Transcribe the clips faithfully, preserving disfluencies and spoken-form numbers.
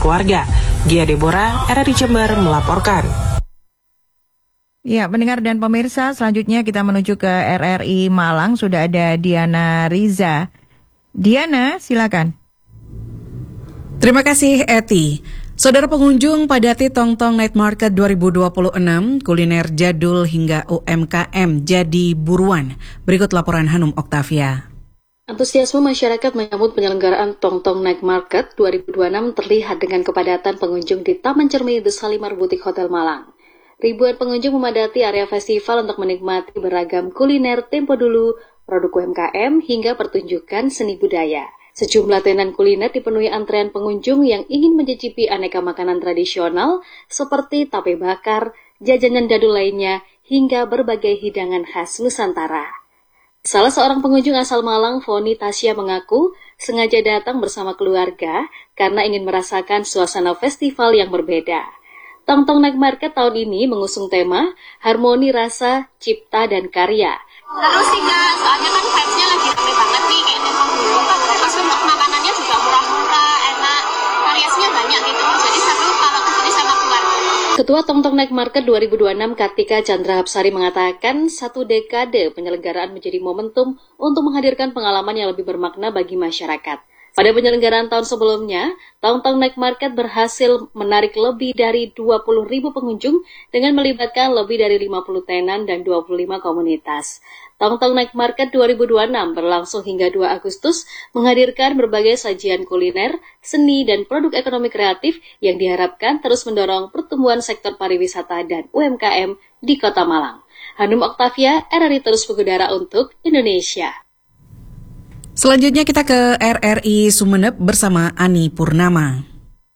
keluarga. Gia Deborah, R R I Jember melaporkan. Ya, pendengar dan pemirsa, selanjutnya kita menuju ke R R I Malang. Sudah ada Diana Riza. Diana, silakan. Terima kasih, Eti. Saudara pengunjung padati Tongtong Night Market dua ribu dua puluh enam, kuliner jadul hingga U M K M jadi buruan. Berikut laporan Hanum Oktavia. Antusiasme masyarakat menyambut penyelenggaraan Tongtong Night Market dua ribu dua puluh enam terlihat dengan kepadatan pengunjung di Taman Cermin The Salimar Boutique Hotel Malang. Ribuan pengunjung memadati area festival untuk menikmati beragam kuliner tempo dulu, produk U M K M, hingga pertunjukan seni budaya. Sejumlah tenan kuliner dipenuhi antrean pengunjung yang ingin mencicipi aneka makanan tradisional seperti tape bakar, jajanan jadul lainnya, hingga berbagai hidangan khas Nusantara. Salah seorang pengunjung asal Malang, Foni Tasya, mengaku sengaja datang bersama keluarga karena ingin merasakan suasana festival yang berbeda. Tongtong Night Market tahun ini mengusung tema Harmoni Rasa, Cipta, dan Karya. Terus sih Kak, soalnya kan vibes-nya lagi rame banget nih kayak nempel dulu. Terus untuk makanannya juga murah-murah, enak, variasinya banyak gitu. Jadi seru kalau kesini sama keluarga. Ketua Tongtong Night Market dua ribu dua puluh enam Kartika Chandra Hapsari mengatakan satu dekade penyelenggaraan menjadi momentum untuk menghadirkan pengalaman yang lebih bermakna bagi masyarakat. Pada penyelenggaraan tahun sebelumnya, Tongtong Night Market berhasil menarik lebih dari dua puluh ribu pengunjung dengan melibatkan lebih dari lima puluh tenan dan dua puluh lima komunitas. Tongtong Night Market dua ribu dua puluh enam berlangsung hingga dua Agustus, menghadirkan berbagai sajian kuliner, seni, dan produk ekonomi kreatif yang diharapkan terus mendorong pertumbuhan sektor pariwisata dan U M K M di Kota Malang. Hanum Oktavia, R R I Terus Mengudara untuk Indonesia. Selanjutnya kita ke R R I Sumeneb bersama Ani Purnama.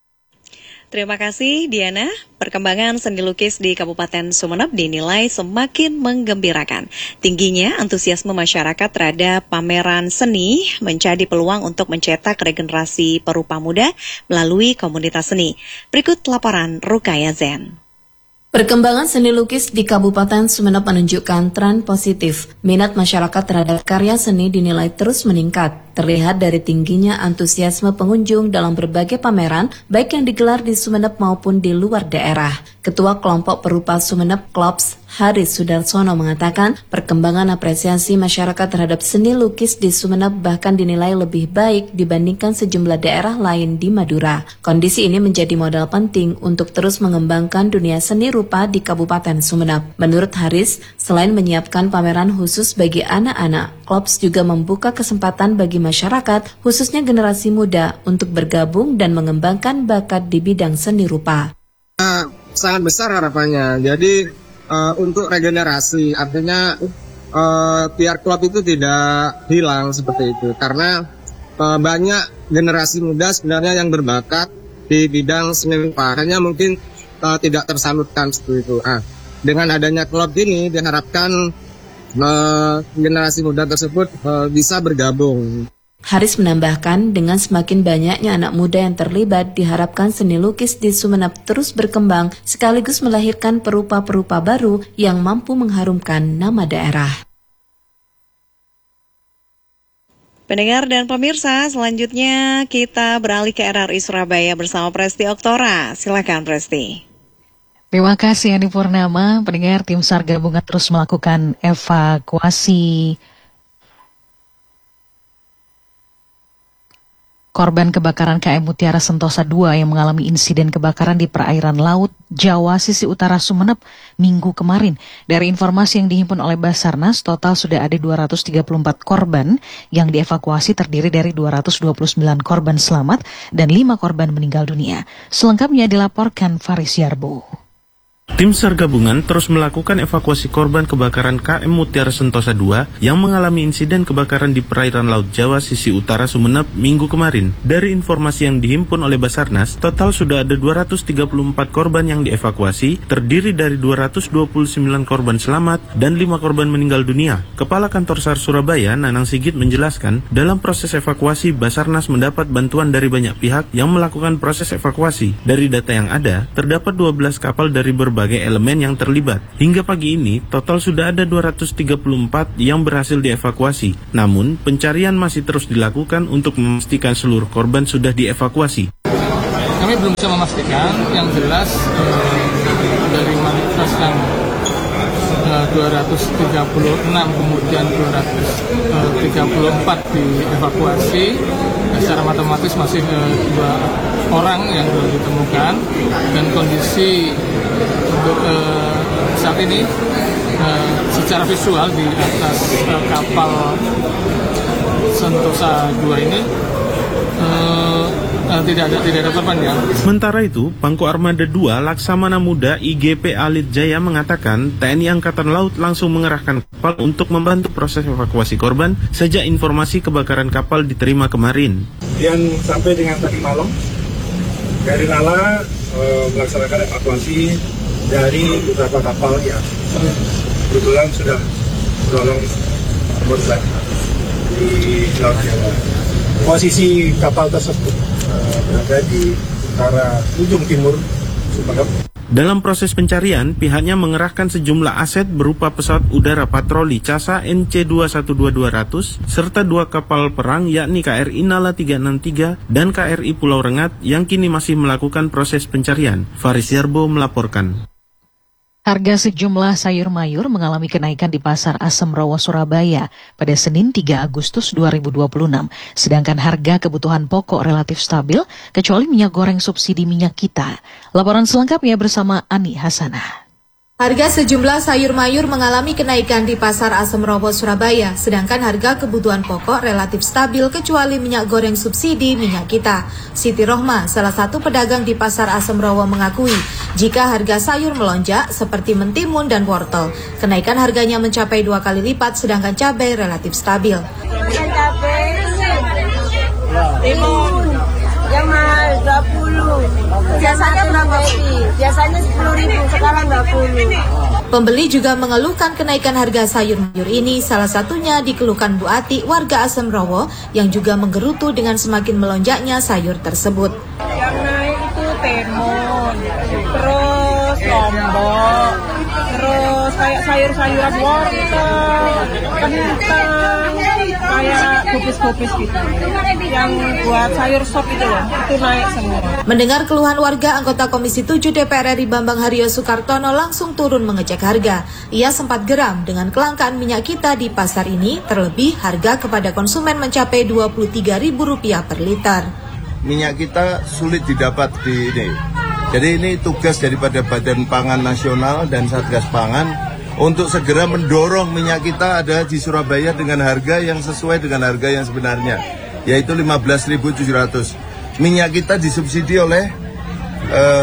Terima kasih Diana. Perkembangan seni lukis di Kabupaten Sumeneb dinilai semakin menggembirakan. Tingginya antusiasme masyarakat terhadap pameran seni menjadi peluang untuk mencetak regenerasi perupa muda melalui komunitas seni. Berikut laporan Rukaya Zen. Perkembangan seni lukis di Kabupaten Sumeneb menunjukkan tren positif. Minat masyarakat terhadap karya seni dinilai terus meningkat. Terlihat dari tingginya antusiasme pengunjung dalam berbagai pameran, baik yang digelar di Sumeneb maupun di luar daerah. Ketua Kelompok Perupa Sumeneb Klops, Haris Sudarsono, mengatakan perkembangan apresiasi masyarakat terhadap seni lukis di Sumeneb bahkan dinilai lebih baik dibandingkan sejumlah daerah lain di Madura. Kondisi ini menjadi modal penting untuk terus mengembangkan dunia seni rupa di Kabupaten Sumeneb. Menurut Haris, selain menyiapkan pameran khusus bagi anak-anak, Klops juga membuka kesempatan bagi masyarakat, khususnya generasi muda, untuk bergabung dan mengembangkan bakat di bidang seni rupa. Uh, sangat besar harapannya. Jadi uh, untuk regenerasi, artinya uh, biar klub itu tidak hilang seperti itu. Karena uh, banyak generasi muda sebenarnya yang berbakat di bidang seni rupa, hanya mungkin uh, tidak tersalurkan seperti itu. Uh, dengan adanya klub ini diharapkan uh, generasi muda tersebut uh, bisa bergabung. Haris menambahkan, dengan semakin banyaknya anak muda yang terlibat, diharapkan seni lukis di Sumeneb terus berkembang sekaligus melahirkan perupa-perupa baru yang mampu mengharumkan nama daerah. Pendengar dan pemirsa, selanjutnya kita beralih ke R R I Surabaya bersama Presti Oktora. Silakan Presti. Terima kasih Ani Purnama. Pendengar, tim SAR gabungan terus melakukan evakuasi korban kebakaran K M Mutiara Sentosa dua yang mengalami insiden kebakaran di perairan Laut Jawa sisi utara Sumeneb minggu kemarin. Dari informasi yang dihimpun oleh Basarnas, total sudah ada dua ratus tiga puluh empat korban yang dievakuasi, terdiri dari dua ratus dua puluh sembilan korban selamat dan lima korban meninggal dunia. Selengkapnya dilaporkan Faris Yarbo. Tim SAR gabungan terus melakukan evakuasi korban kebakaran K M Mutiara Sentosa dua yang mengalami insiden kebakaran di perairan Laut Jawa sisi utara Sumeneb minggu kemarin. Dari informasi yang dihimpun oleh Basarnas, total sudah ada dua ratus tiga puluh empat korban yang dievakuasi, terdiri dari dua ratus dua puluh sembilan korban selamat dan lima korban meninggal dunia. Kepala Kantor SAR Surabaya, Nanang Sigit, menjelaskan, dalam proses evakuasi Basarnas mendapat bantuan dari banyak pihak yang melakukan proses evakuasi. Dari data yang ada, terdapat dua belas kapal dari berbagai berbagai elemen yang terlibat. Hingga pagi ini, total sudah ada dua ratus tiga puluh empat yang berhasil dievakuasi. Namun, pencarian masih terus dilakukan untuk memastikan seluruh korban sudah dievakuasi. Kami belum bisa memastikan. Yang jelas eh, dari manifest yang eh, dua ratus tiga puluh enam kemudian dua ratus tiga puluh empat dievakuasi, eh, secara matematis masih eh, dua orang yang belum ditemukan, dan kondisi untuk eh, saat ini eh, secara visual di atas eh, kapal Sentosa dua ini uh, uh, tidak ada tidak ada korban ya. Sementara itu, Pangku Armada dua Laksamana Muda I G P Alit Jaya mengatakan T N I Angkatan Laut langsung mengerahkan kapal untuk membantu proses evakuasi korban sejak informasi kebakaran kapal diterima kemarin. Yang sampai dengan tadi malam, Kri Nala uh, melaksanakan evakuasi dari beberapa kapal yang kebetulan sudah menolong korban di Laut Jawa. Posisi kapal tersebut uh, berada di utara ujung timur Sumeneb. Dalam proses pencarian, pihaknya mengerahkan sejumlah aset berupa pesawat udara patroli CASA N C dua satu dua dua ratus serta dua kapal perang yakni K R I Nala tiga enam tiga dan K R I Pulau Rengat yang kini masih melakukan proses pencarian. Faris Yarbo melaporkan. Harga sejumlah sayur mayur mengalami kenaikan di Pasar Asem Rowo, Surabaya pada Senin tiga Agustus dua ribu dua puluh enam. Sedangkan harga kebutuhan pokok relatif stabil, kecuali minyak goreng subsidi minyak kita. Laporan selengkapnya bersama Ani Hasanah. Harga sejumlah sayur mayur mengalami kenaikan di Pasar Asem Rowo, Surabaya, sedangkan harga kebutuhan pokok relatif stabil kecuali minyak goreng subsidi minyak kita. Siti Rohma, salah satu pedagang di Pasar Asem Rowo, mengakui jika harga sayur melonjak seperti mentimun dan wortel, kenaikan harganya mencapai dua kali lipat, sedangkan cabai relatif stabil. Cabai, timun, yang mahal dua puluh, biasanya berapa sih? Biasanya sepuluh ribu, sekarang dua puluh. Pembeli juga mengeluhkan kenaikan harga sayur mayur ini, salah satunya dikeluhkan Bu Ati, warga Asem Rowo, yang juga menggerutu dengan semakin melonjaknya sayur tersebut. Yang naik itu timun, terus lombok, terus kayak sayur-sayuran wortel, kentang, kayak kubis-kubis gitu. Yang buat sayur sop itu loh, itu naik semua. Mendengar keluhan warga, anggota Komisi tujuh D P R R I Bambang Haryo Soekartono langsung turun mengecek harga. Ia sempat geram dengan kelangkaan minyak kita di pasar ini, terlebih harga kepada konsumen mencapai dua puluh tiga ribu rupiah per liter. Minyak kita sulit didapat di ini. Jadi ini tugas daripada Badan Pangan Nasional dan Satgas Pangan untuk segera mendorong minyak kita ada di Surabaya dengan harga yang sesuai dengan harga yang sebenarnya, yaitu lima belas ribu tujuh ratus. Minyak kita disubsidi oleh uh,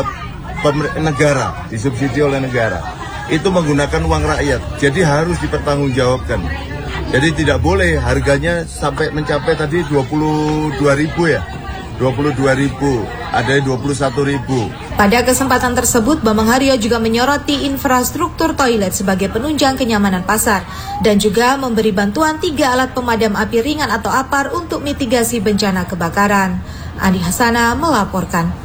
negara, disubsidi oleh negara. Itu menggunakan uang rakyat, jadi harus dipertanggungjawabkan. Jadi tidak boleh harganya sampai mencapai tadi dua puluh dua ribu ya, dua puluh dua ribu, ada dua puluh satu ribu. Pada kesempatan tersebut, Bambang Haryo juga menyoroti infrastruktur toilet sebagai penunjang kenyamanan pasar dan juga memberi bantuan tiga alat pemadam api ringan atau APAR untuk mitigasi bencana kebakaran. Ani Hasanah melaporkan.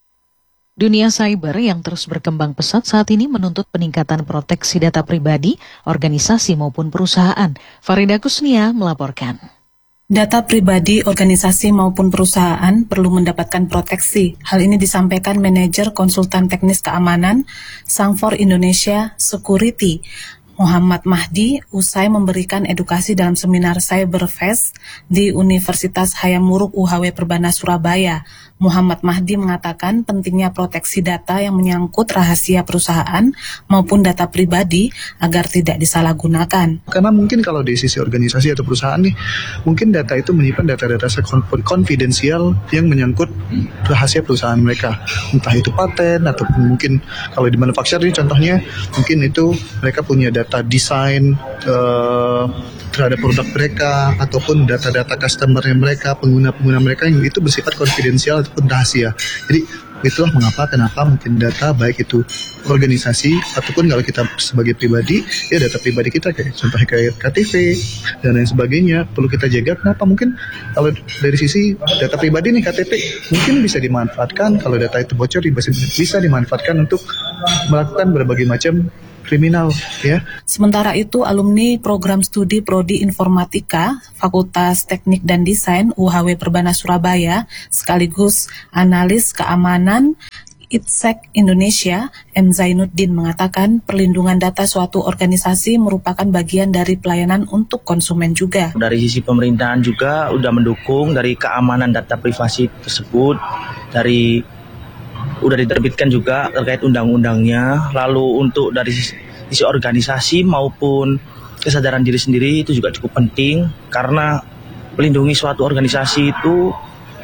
Dunia cyber yang terus berkembang pesat saat ini menuntut peningkatan proteksi data pribadi, organisasi maupun perusahaan. Farida Kusnia melaporkan. Data pribadi, organisasi maupun perusahaan perlu mendapatkan proteksi. Hal ini disampaikan manajer konsultan teknis keamanan Sangfor Indonesia Security, Muhammad Mahdi, usai memberikan edukasi dalam seminar Cyberfest di Universitas Hayam Wuruk U H W Perbana Surabaya. Muhammad Mahdi mengatakan pentingnya proteksi data yang menyangkut rahasia perusahaan maupun data pribadi agar tidak disalahgunakan. Karena mungkin kalau di sisi organisasi atau perusahaan nih, mungkin data itu menyimpan data-data konfidensial yang menyangkut rahasia perusahaan mereka. Entah itu paten atau mungkin kalau di manufacturer ini contohnya, mungkin itu mereka punya data desain uh, terhadap produk mereka ataupun data-data customer mereka, pengguna-pengguna mereka yang itu bersifat konfidensial ataupun rahasia. Jadi itulah mengapa kenapa mungkin data baik itu organisasi ataupun kalau kita sebagai pribadi ya data pribadi kita kayak contohnya kayak K T P dan lain sebagainya perlu kita jaga. Kenapa? Mungkin kalau dari sisi data pribadi nih K T P mungkin bisa dimanfaatkan kalau data itu bocor bisa bisa dimanfaatkan untuk melakukan berbagai macam kriminal ya. Sementara itu, alumni program studi Prodi Informatika, Fakultas Teknik dan Desain U H W Perbana Surabaya, sekaligus analis keamanan I T S E C Indonesia, M. Zainuddin mengatakan perlindungan data suatu organisasi merupakan bagian dari pelayanan untuk konsumen juga. Dari sisi pemerintahan juga udah mendukung dari keamanan data privasi tersebut, dari udah diterbitkan juga terkait undang-undangnya. Lalu untuk dari sisi, sisi organisasi maupun kesadaran diri sendiri itu juga cukup penting, karena melindungi suatu organisasi itu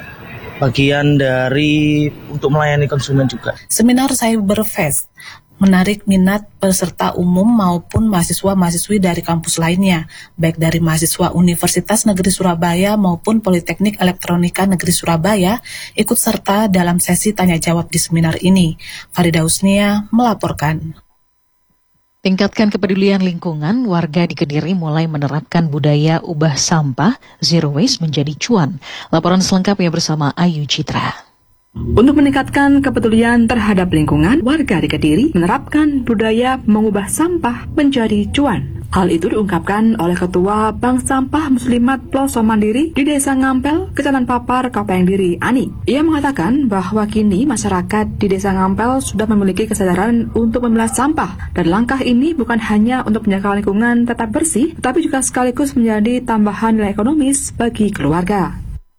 bagian dari untuk melayani konsumen juga. Seminar Cyberfest menarik minat peserta umum maupun mahasiswa-mahasiswi dari kampus lainnya, baik dari mahasiswa Universitas Negeri Surabaya maupun Politeknik Elektronika Negeri Surabaya ikut serta dalam sesi tanya-jawab di seminar ini. Farida Husnia melaporkan. Tingkatkan kepedulian lingkungan, warga di Kediri mulai menerapkan budaya ubah sampah, zero waste menjadi cuan. Laporan selengkapnya bersama Ayu Citra. Untuk meningkatkan kepedulian terhadap lingkungan, warga di Kediri menerapkan budaya mengubah sampah menjadi cuan. Hal itu diungkapkan oleh Ketua Bank Sampah Muslimat Ploso Mandiri di Desa Ngampel, Kecamatan Papar, Kabupaten Kediri, Ani. Ia mengatakan bahwa kini masyarakat di Desa Ngampel sudah memiliki kesadaran untuk memilah sampah, dan langkah ini bukan hanya untuk menjaga lingkungan tetap bersih, tetapi juga sekaligus menjadi tambahan nilai ekonomis bagi keluarga.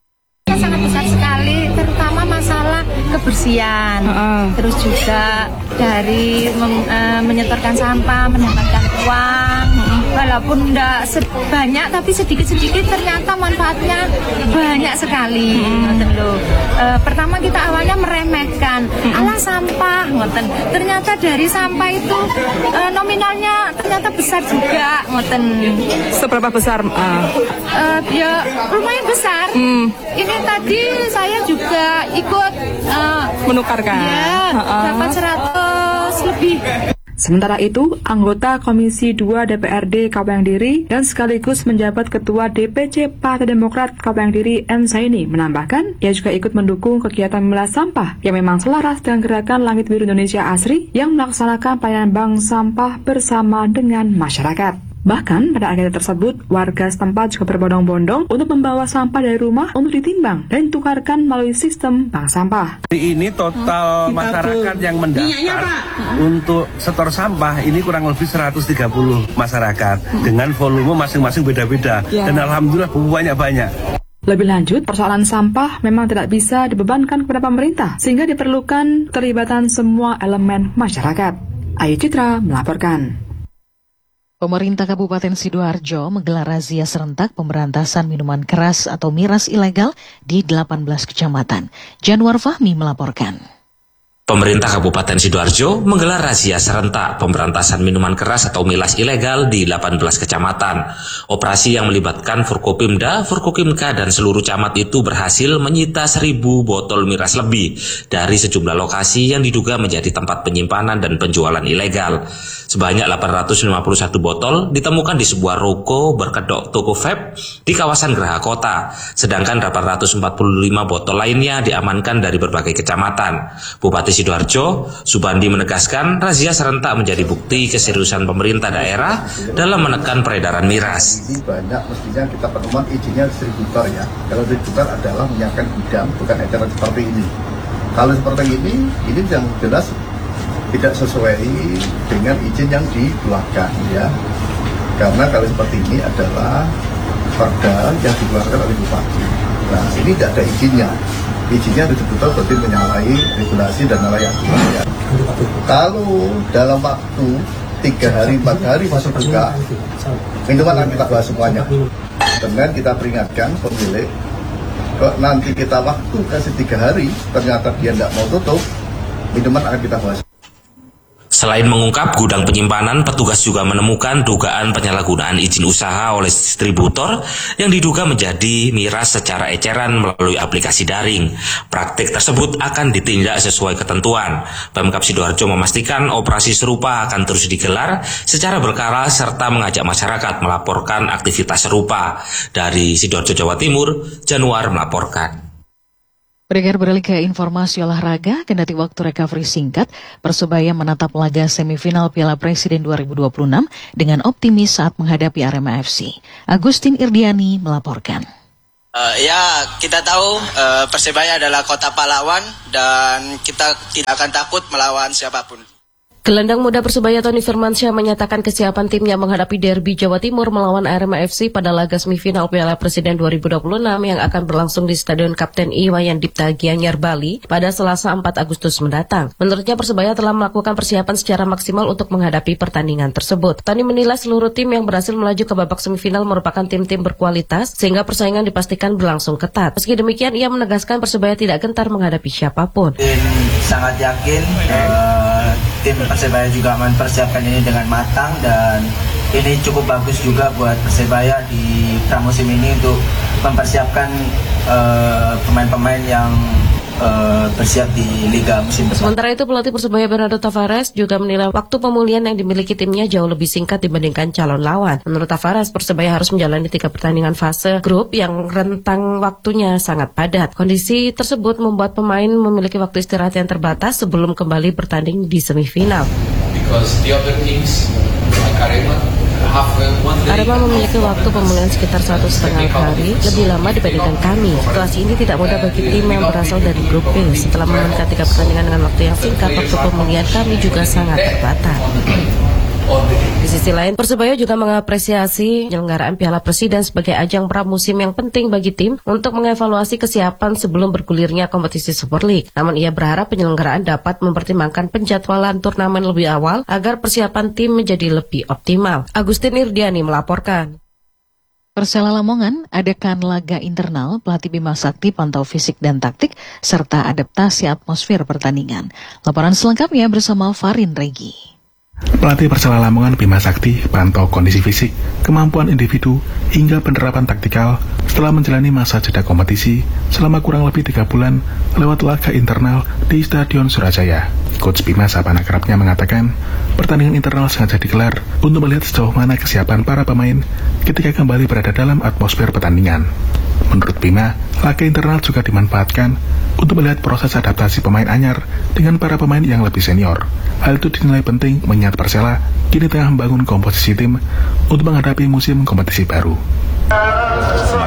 Sangat besar sekali, terutama masalah kebersihan, uh-uh. terus juga dari mem, uh, menyetorkan sampah, mendapatkan uang, uh-uh. walaupun tidak sebanyak tapi sedikit-sedikit ternyata manfaatnya banyak sekali. Uh-uh. Uh, pertama kita awalnya meremehkan, uh-uh. ala sampah, ngoten. Ternyata dari sampah itu uh, nominalnya ternyata besar juga, ngoten. Seberapa besar? Uh... Uh, ya lumayan besar. Hmm. Ini tadi saya juga ikut uh, menukarkan. Ya, uh-uh. dapat seratus lebih. Sementara itu, anggota Komisi dua D P R D Kabupaten Kediri dan sekaligus menjabat Ketua D P C Partai Demokrat Kabupaten Kediri M. Zaini menambahkan, ia juga ikut mendukung kegiatan memilah sampah yang memang selaras dengan gerakan Langit Biru Indonesia Asri yang melaksanakan pelayanan bank sampah bersama dengan masyarakat. Bahkan pada akhirnya tersebut, warga setempat juga berbondong-bondong untuk membawa sampah dari rumah untuk ditimbang dan ditukarkan melalui sistem bank sampah. Hari ini total masyarakat yang mendaftar untuk setor sampah ini kurang lebih seratus tiga puluh masyarakat dengan volume masing-masing beda-beda, dan alhamdulillah banyak-banyak. Lebih lanjut, persoalan sampah memang tidak bisa dibebankan kepada pemerintah, sehingga diperlukan keterlibatan semua elemen masyarakat. Ayu Citra melaporkan. Pemerintah Kabupaten Sidoarjo menggelar razia serentak pemberantasan minuman keras atau miras ilegal di delapan belas kecamatan. Januar Fahmi melaporkan. Pemerintah Kabupaten Sidoarjo menggelar razia serentak pemberantasan minuman keras atau miras ilegal di delapan belas kecamatan. Operasi yang melibatkan Forkopimda, Forkokimka, dan seluruh camat itu berhasil menyita seribu botol miras lebih dari sejumlah lokasi yang diduga menjadi tempat penyimpanan dan penjualan ilegal. Sebanyak delapan ratus lima puluh satu botol ditemukan di sebuah ruko berkedok toko vape di kawasan Geraha Kota, sedangkan delapan ratus empat puluh lima botol lainnya diamankan dari berbagai kecamatan. Bupati Sidoarjo, Subandi menegaskan razia serentak menjadi bukti keseriusan pemerintah daerah dalam menekan peredaran miras. Banyak mestinya kita penemuan izinnya distributor ya. Kalau distributor adalah menyiapkan gudang, bukan edaran seperti ini. Kalau seperti ini, ini yang jelas tidak sesuai dengan izin yang dikeluarkan ya. Karena kalau seperti ini adalah perda yang dikeluarkan oleh bupati. Nah, ini tidak ada izinnya. Izinnya distributor berarti menyalahi regulasi dan menyalahi aturan ya. Kalau dalam waktu tiga hari, empat hari masuk buka, minuman akan kita bahas semuanya. Dengan kita peringatkan pemilik, kok nanti kita waktu kasih tiga hari, ternyata dia tidak mau tutup, minuman akan kita bahas. Selain mengungkap gudang penyimpanan, petugas juga menemukan dugaan penyalahgunaan izin usaha oleh distributor yang diduga menjadi miras secara eceran melalui aplikasi daring. Praktik tersebut akan ditindak sesuai ketentuan. Pemkab Sidoarjo memastikan operasi serupa akan terus digelar secara berkala serta mengajak masyarakat melaporkan aktivitas serupa. Dari Sidoarjo, Jawa Timur, Januar melaporkan. Bergeser beralih ke informasi olahraga, kendati waktu recovery singkat, Persebaya menatap laga semifinal Piala Presiden dua ribu dua puluh enam dengan optimis saat menghadapi Arema F C. Agustin Irdiani melaporkan. Uh, ya, kita tahu uh, Persebaya adalah kota pahlawan dan kita tidak akan takut melawan siapapun. Gelandang muda Persebaya Tony Firmansyah menyatakan kesiapan timnya menghadapi derby Jawa Timur melawan Arema F C pada laga semifinal Piala Presiden dua ribu dua puluh enam yang akan berlangsung di Stadion Kapten Iwayan Dipta Gianyar, Bali pada Selasa empat Agustus mendatang. Menurutnya Persebaya telah melakukan persiapan secara maksimal untuk menghadapi pertandingan tersebut. Tony menilai seluruh tim yang berhasil melaju ke babak semifinal merupakan tim-tim berkualitas sehingga persaingan dipastikan berlangsung ketat. Meski demikian, ia menegaskan Persebaya tidak gentar menghadapi siapapun. Tim sangat yakin. Uh... Tim Persebaya juga mempersiapkan ini dengan matang dan ini cukup bagus juga buat Persebaya di pramusim ini untuk mempersiapkan uh, pemain-pemain yang uh, bersiap di Liga musim depan. Sementara itu pelatih Persebaya Bernardo Tavares juga menilai waktu pemulihan yang dimiliki timnya jauh lebih singkat dibandingkan calon lawan. Menurut Tavares, Persebaya harus menjalani tiga pertandingan fase grup yang rentang waktunya sangat padat. Kondisi tersebut membuat pemain memiliki waktu istirahat yang terbatas sebelum kembali bertanding di semifinal. Arema memiliki waktu pemulihan sekitar satu setengah hari lebih lama dibandingkan kami. Situasi ini tidak mudah bagi tim yang berasal dari grup B. Setelah memainkan tiga pertandingan dengan waktu yang singkat, waktu pemulihan kami juga sangat terbatas. Di sisi lain, Persebaya juga mengapresiasi penyelenggaraan Piala Presiden sebagai ajang pramusim yang penting bagi tim untuk mengevaluasi kesiapan sebelum bergulirnya kompetisi Super League. Namun ia berharap penyelenggaraan dapat mempertimbangkan penjadwalan turnamen lebih awal agar persiapan tim menjadi lebih optimal. Agustin Irdiani melaporkan. Persela Lamongan adakan laga internal, pelatih Bima Sakti pantau fisik dan taktik, serta adaptasi atmosfer pertandingan. Laporan selengkapnya bersama Farin Regi. Pelatih Persela Lamongan Bima Sakti pantau kondisi fisik, kemampuan individu, hingga penerapan taktikal setelah menjalani masa jeda kompetisi selama kurang lebih tiga bulan lewat laga internal di Stadion Surajaya. Coach Bima Sapana kerapnya mengatakan, pertandingan internal sengaja digelar untuk melihat sejauh mana kesiapan para pemain ketika kembali berada dalam atmosfer pertandingan. Menurut Bima, laga internal juga dimanfaatkan untuk melihat proses adaptasi pemain anyar dengan para pemain yang lebih senior. Hal itu dinilai penting mengingat Persela kini tengah membangun komposisi tim untuk menghadapi musim kompetisi baru.